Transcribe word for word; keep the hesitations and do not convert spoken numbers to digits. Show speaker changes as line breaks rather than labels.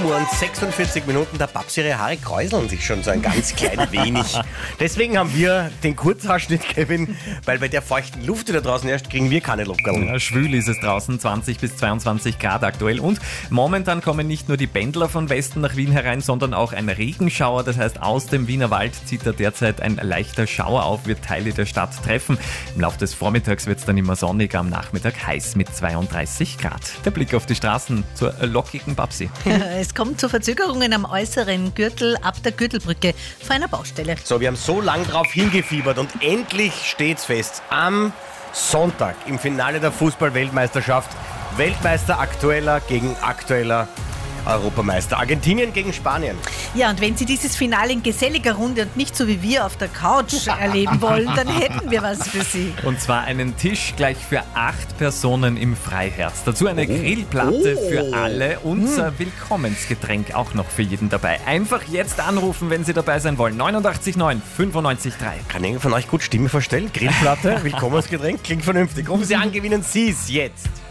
sieben Uhr und sechsundvierzig Minuten. Der Babsi, ihre Haare kräuseln sich schon so ein ganz klein wenig. Deswegen haben wir den Kurzhaarschnitt, Kevin, weil bei der feuchten Luft, die da draußen herrscht, kriegen wir keine Lockerung.
Ja, schwül ist es draußen, zwanzig bis zweiundzwanzig Grad aktuell. Und momentan kommen nicht nur die Pendler von Westen nach Wien herein, sondern auch ein Regenschauer. Das heißt, aus dem Wiener Wald zieht da derzeit ein leichter Schauer auf, wird Teile der Stadt treffen. Im Laufe des Vormittags wird es dann immer sonniger, am Nachmittag heiß mit zweiunddreißig Grad. Der Blick auf die Straßen zur lockigen Babsi.
Es kommt zu Verzögerungen am äußeren Gürtel ab der Gürtelbrücke vor einer Baustelle.
So, wir haben so lange drauf hingefiebert und endlich steht's fest. Am Sonntag im Finale der Fußball-Weltmeisterschaft. Weltmeister aktueller gegen aktueller Europameister. Argentinien gegen Spanien.
Ja, und wenn Sie dieses Finale in geselliger Runde und nicht so wie wir auf der Couch erleben wollen, dann hätten wir was für Sie.
Und zwar einen Tisch gleich für acht Personen im Freiherz. Dazu eine Grillplatte
Oh.
für alle und ein Willkommensgetränk auch noch für jeden dabei. Einfach jetzt anrufen, wenn Sie dabei sein wollen. neunundachtzig neun fünfundneunzig drei.
Kann irgendwer von euch gut Stimme verstellen? Grillplatte, Willkommensgetränk, klingt vernünftig. Rufen Sie an, gewinnen Sie es jetzt.